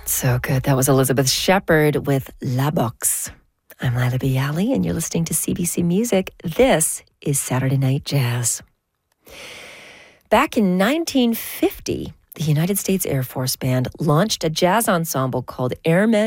So good. That was Elizabeth Shepherd with La Box. I'm Lila Bialy, and you're listening to CBC Music. This is Saturday Night Jazz. Back in 1950, the United States Air Force Band launched a jazz ensemble called Airmen